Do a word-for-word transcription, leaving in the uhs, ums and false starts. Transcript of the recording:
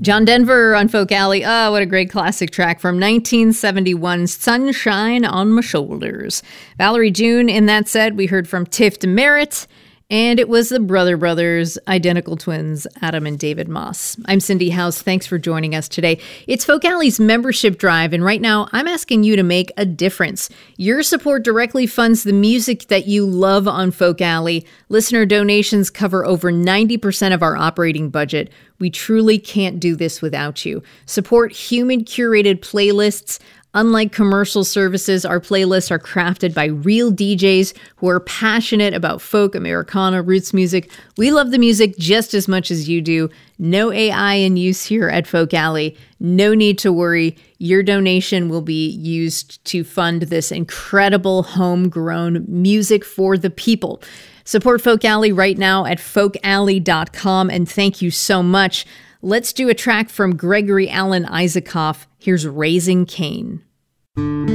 John Denver on Folk Alley. Oh, what a great classic track from nineteen seventy-one's Sunshine on My Shoulders. Valerie June in that set. We heard from Tiff Merritt. And it was the Brother Brothers, identical twins, Adam and David Moss. I'm Cindy House. Thanks for joining us today. It's Folk Alley's membership drive, and right now I'm asking you to make a difference. Your support directly funds the music that you love on Folk Alley. Listener donations cover over ninety percent of our operating budget. We truly can't do this without you. Support human-curated playlists. Unlike commercial services, our playlists are crafted by real D Js who are passionate about folk, Americana, roots music. We love the music just as much as you do. No A I in use here at Folk Alley. No need to worry. Your donation will be used to fund this incredible homegrown music for the people. Support Folk Alley right now at folk alley dot com, and thank you so much. Let's do a track from Gregory Alan Isaacoff. Here's Raising Cain.